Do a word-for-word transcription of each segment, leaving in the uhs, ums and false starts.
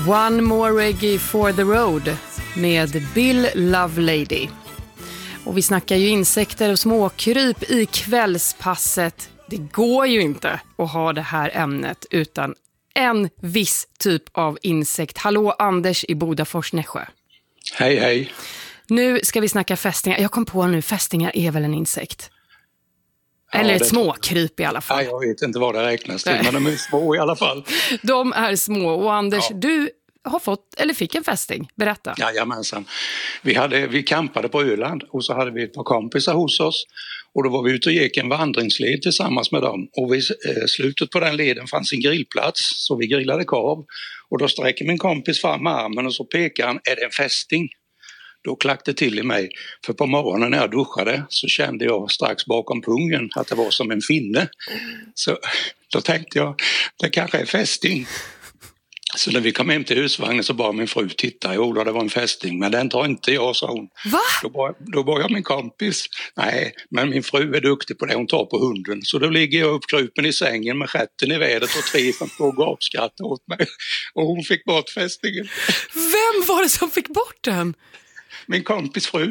One more reggae for the road med Bill Lovelady. Och vi snackar ju insekter och småkryp i kvällspasset. Det går ju inte att ha det här ämnet utan en viss typ av insekt. Hallå Anders i Bodafors, Nässjö. Hej hej. Nu ska vi snacka fästingar. Jag kom på nu, fästingar är väl en insekt? Eller ja, ett småkryp i alla fall. Ja, jag vet inte vad det räknas till, men de är små i alla fall. De är små. Och Anders, ja. Du har fått, eller fick en fästing. Berätta. Jajamensan. Vi, hade, vi campade på Öland och så hade vi ett par kompisar hos oss. Och då var vi ute och gick en vandringsled tillsammans med dem. Och vid eh, slutet på den leden fanns en grillplats, så vi grillade korv. Och då sträcker min kompis fram armen och så pekar han, är det en fästing? Då klackte till i mig, för på morgonen när jag duschade så kände jag strax bakom pungen att det var som en finne. Så då tänkte jag, det kanske är fästing. Så när vi kom hem till husvagnen så bad min fru titta, jo då det var en fästing, men den tar inte jag, sa hon. Va? Då bad, då bad jag min kompis, nej men min fru är duktig på det, hon tar på hunden. Så då ligger jag uppkrupen i sängen med stjärten i vädret och tre som stod och gapskrattade åt mig. Och hon fick bort fästingen. Vem var det som fick bort den? Min kompis fru.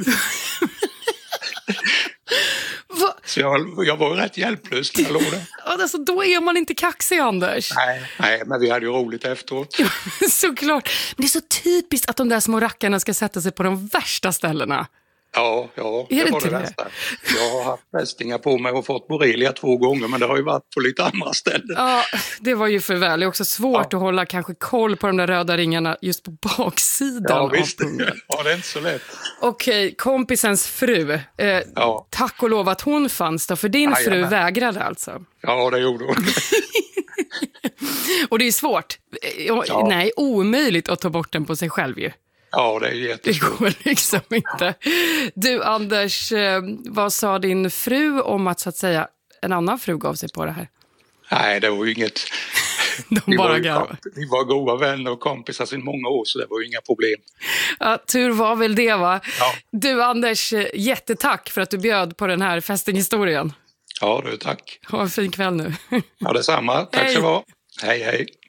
Va? Så jag, jag var rätt hjälplös när jag låg där. Alltså, då är man inte kaxig, Anders. Nej, nej, men vi hade ju roligt efteråt. Såklart. Men det är så typiskt att de där små rackarna ska sätta sig på de värsta ställena. Ja, ja, det, det var det det värsta. Jag har haft fästingar på mig och fått borrelia två gånger, men det har ju varit på lite andra ställen. Ja, det var ju för väl. Det är också svårt ja. Att hålla kanske koll på de där röda ringarna just på baksidan ja, visst. av pungen. Ja, det är inte så lätt. Okej, kompisens fru. Eh, ja. Tack och lov att hon fanns då, för din ja, fru vägrade alltså. Ja, det gjorde hon. Och det är svårt. Ja. Nej, omöjligt att ta bort den på sig själv ju. Ja, det är jättesvårt. Det går liksom inte. Du Anders, vad sa din fru om att så att säga en annan fru gav sig på det här? Nej, det var ju inget. De vi, bara var, gav. vi var goda vänner och kompisar sedan många år, så det var ju inga problem. Ja, tur var väl det, va? Ja. Du Anders, jättetack för att du bjöd på den här fästinghistorien. Ja, du, tack. Ha en fin kväll nu. Ja, detsamma. Tack så vara. Hej, hej.